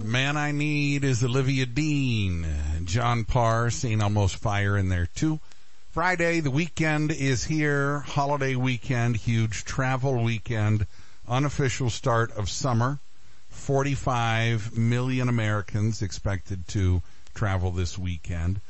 Man I Need is Olivia Dean. John Parr, St. Elmo's Fire in there too. Friday, the weekend is here. Holiday weekend, huge travel weekend. Unofficial start of summer. 45 million Americans expected to travel this weekend.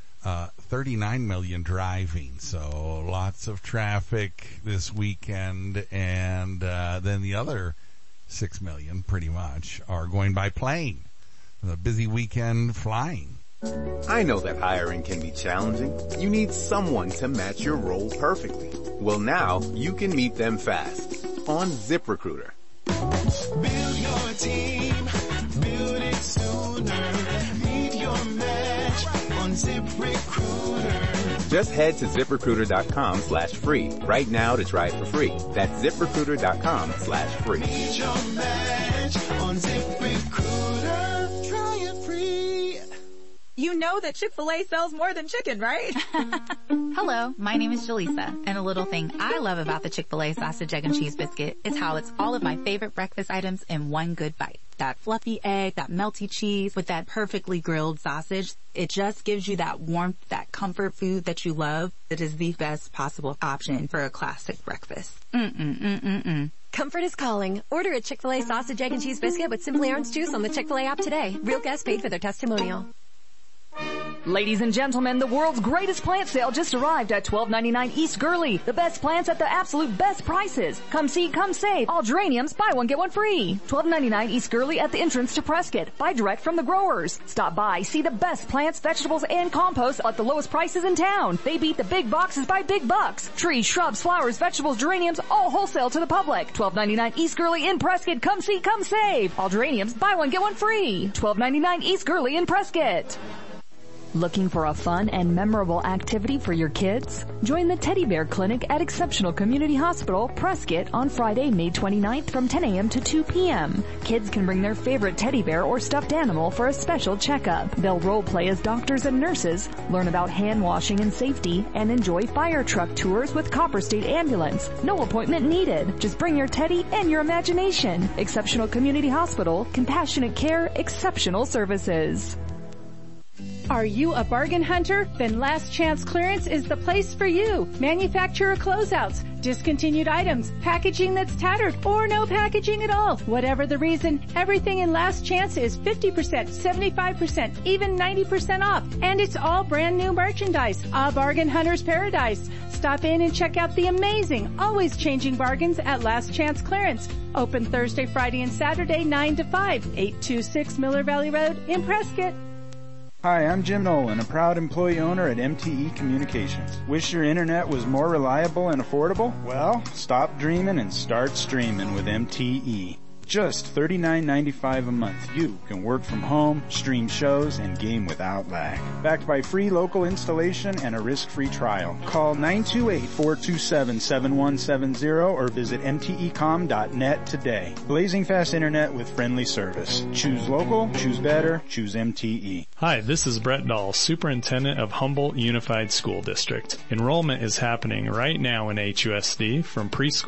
39 million driving, so lots of traffic this weekend, and then the other 6 million pretty much are going by plane. A busy weekend flying. I know that hiring can be challenging. You need someone to match your role perfectly. Well, now you can meet them fast on ZipRecruiter. Build your team, build it sooner. Meet your match on ZipRecruiter. Just head to ZipRecruiter.com/free right now to try it for free. That's ZipRecruiter.com/free. Meet your match on ZipRecruiter. Try it free. You know that Chick-fil-A sells more than chicken, right? Hello, my name is Jaleesa, and a little thing I love about the Chick-fil-A sausage, egg, and cheese biscuit is how it's all of my favorite breakfast items in one good bite. That fluffy egg, that melty cheese with that perfectly grilled sausage. It just gives you that warmth, that comfort food that you love. It is the best possible option for a classic breakfast. Comfort is calling. Order a Chick-fil-A sausage, egg, and cheese biscuit with Simply Orange Juice on the Chick-fil-A app today. Real guests paid for their testimonial. Ladies and gentlemen, the world's greatest plant sale just arrived at $12.99 East Gurley. The best plants at the absolute best prices. Come see, come save. All geraniums, buy one, get one free. $12.99 East Gurley at the entrance to Prescott. Buy direct from the growers. Stop by, see the best plants, vegetables, and compost at the lowest prices in town. They beat the big boxes by big bucks. Trees, shrubs, flowers, vegetables, geraniums, all wholesale to the public. $12.99 East Gurley in Prescott. Come see, come save. All geraniums, buy one, get one free. $12.99 East Gurley in Prescott. Looking for a fun and memorable activity for your kids? Join the Teddy Bear Clinic at Exceptional Community Hospital, Prescott, on Friday, May 29th from 10 a.m. to 2 p.m. Kids can bring their favorite teddy bear or stuffed animal for a special checkup. They'll role play as doctors and nurses, learn about hand washing and safety, and enjoy fire truck tours with Copper State Ambulance. No appointment needed. Just bring your teddy and your imagination. Exceptional Community Hospital, compassionate care, exceptional services. Are you a bargain hunter? Then Last Chance Clearance is the place for you. Manufacturer closeouts, discontinued items, packaging that's tattered, or no packaging at all. Whatever the reason, everything in Last Chance is 50%, 75%, even 90% off. And it's all brand new merchandise. A bargain hunter's paradise. Stop in and check out the amazing, always changing bargains at Last Chance Clearance. Open Thursday, Friday, and Saturday, 9 to 5, 826 Miller Valley Road in Prescott. Hi, I'm Jim Nolan, a proud employee owner at MTE Communications. Wish your internet was more reliable and affordable? Well, stop dreaming and start streaming with MTE. Just $39.95 a month. You can work from home, stream shows, and game without lag. Backed by free local installation and a risk-free trial. Call 928-427-7170 or visit mtecom.net today. Blazing fast internet with friendly service. Choose local, choose better, choose MTE. Hi, this is Brett Dahl, Superintendent of Humboldt Unified School District. Enrollment is happening right now in HUSD from preschool